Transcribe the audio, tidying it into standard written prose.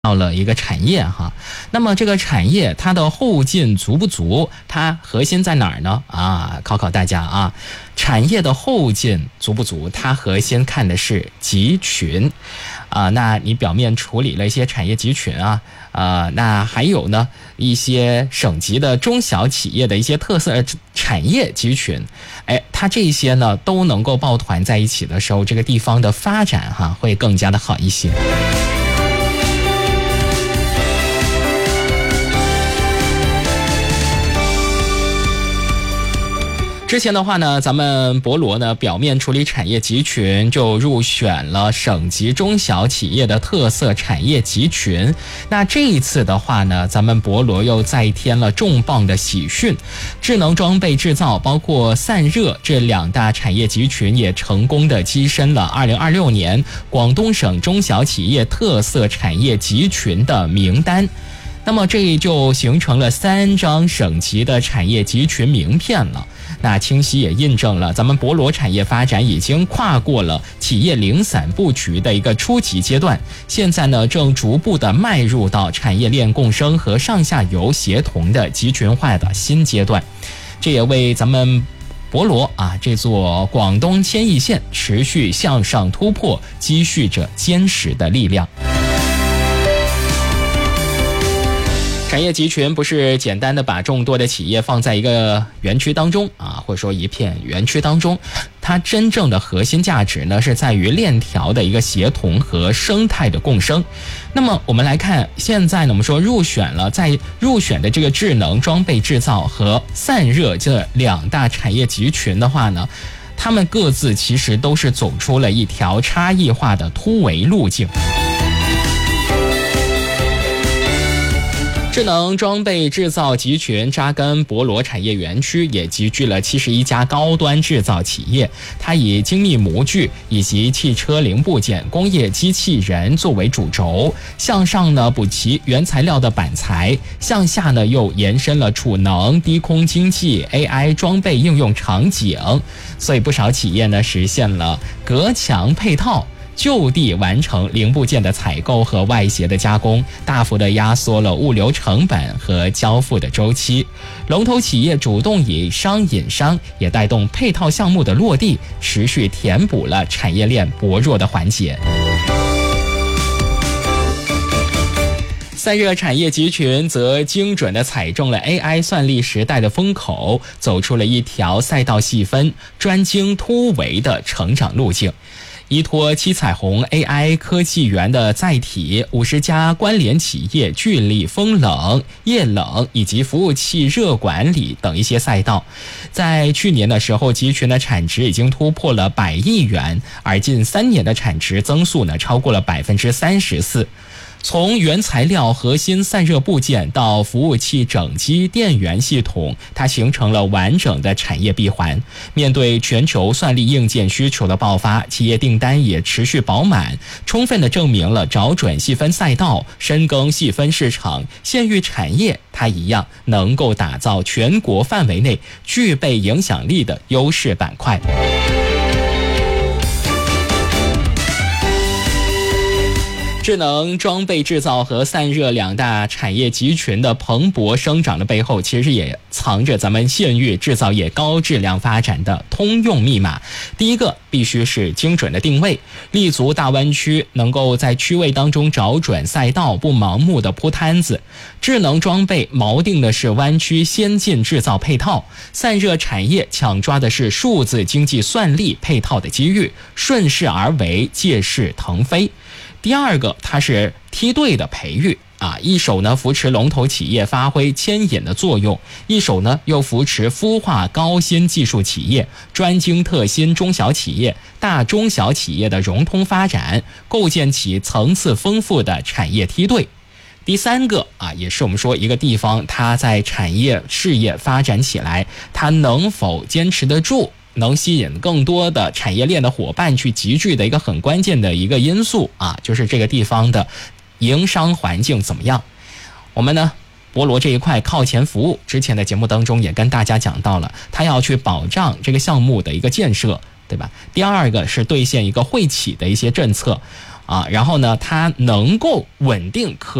到了一个产业哈，那么这个产业它的后劲足不足？它核心在哪儿呢？考考大家啊，产业的后劲足不足？它核心看的是集群那你表面处理了一些产业集群那还有呢一些省级的中小企业的一些特色产业集群，它这些呢都能够抱团在一起的时候，这个地方的发展会更加的好一些。之前的话呢，咱们博罗呢表面处理产业集群就入选了省级中小企业的特色产业集群。那这一次的话呢，咱们博罗又再添了重磅的喜讯，智能装备制造包括散热这两大产业集群也成功的跻身了2026年广东省中小企业特色产业集群的名单。那么这就形成了3张省级的产业集群名片了。那清晰也印证了咱们博罗产业发展已经跨过了企业零散布局的一个初级阶段，现在呢正逐步的迈入到产业链共生和上下游协同的集群化的新阶段。这也为咱们博罗这座广东千亿线持续向上突破积蓄着坚实的力量。产业集群不是简单的把众多的企业放在一个园区当中或者说一片园区当中，它真正的核心价值呢是在于链条的一个协同和生态的共生。那么我们来看，现在呢我们说在入选的这个智能装备制造和散热这两大产业集群的话呢，他们各自其实都是走出了一条差异化的突围路径。智能装备制造集群扎根博罗产业园区，也集聚了71家高端制造企业。它以精密模具以及汽车零部件、工业机器人作为主轴，向上呢补齐原材料的板材，向下呢又延伸了储能、低空经济、AI 装备应用场景。所以不少企业呢实现了隔墙配套，就地完成零部件的采购和外协的加工，大幅的压缩了物流成本和交付的周期。龙头企业主动以商引商，也带动配套项目的落地，持续填补了产业链薄弱的环节。散热产业集群则精准地踩中了 AI 算力时代的风口，走出了一条赛道细分、专精突围的成长路径。依托七彩虹 AI 科技园的载体，50家关联企业聚力风冷、液冷以及服务器热管理等一些赛道，在去年的时候，集群的产值已经突破了100亿元，而近3年的产值增速呢超过了34%。从原材料核心散热部件到服务器整机电源系统，它形成了完整的产业闭环。面对全球算力硬件需求的爆发，企业订单也持续饱满，充分地证明了找准细分赛道、深耕细分市场、县域产业，它一样能够打造全国范围内具备影响力的优势板块。智能装备制造和散热两大产业集群的蓬勃生长的背后，其实也藏着咱们县域制造业高质量发展的通用密码。第一个必须是精准的定位，立足大湾区，能够在区位当中找准赛道，不盲目的铺摊子。智能装备锚定的是湾区先进制造配套，散热产业抢抓的是数字经济算力配套的机遇，顺势而为，借势腾飞。第二个，它是梯队的培育一手呢扶持龙头企业发挥牵引的作用，一手呢又扶持孵化高新技术企业、专精特新中小企业、大中小企业的融通发展，构建起层次丰富的产业梯队。第三个也是我们说一个地方它在产业事业发展起来，它能否坚持得住，能吸引更多的产业链的伙伴去集聚的一个很关键的一个因素就是这个地方的营商环境怎么样。我们呢博罗这一块靠前服务，之前的节目当中也跟大家讲到了，他要去保障这个项目的一个建设，对吧？第二个是兑现一个惠企的一些政策。 然后呢，它能够稳定可